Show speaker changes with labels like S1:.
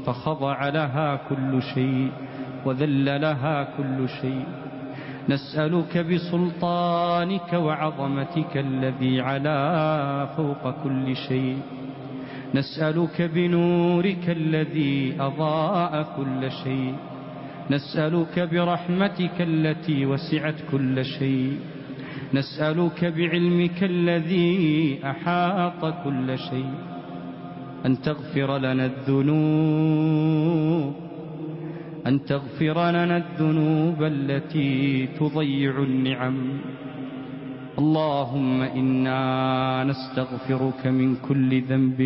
S1: فخضع لها كل شيء وذل لها كل شيء. نسألك بسلطانك وعظمتك الذي علا فوق كل شيء، نسألك بنورك الذي أضاء كل شيء، نسألك برحمتك التي وسعت كل شيء، نسألك بعلمك الذي أحاط كل شيء أن تغفر لنا الذنوب، أن تغفر لنا الذنوب التي تضيع النعم. اللهم إنا نستغفرك من كل ذنب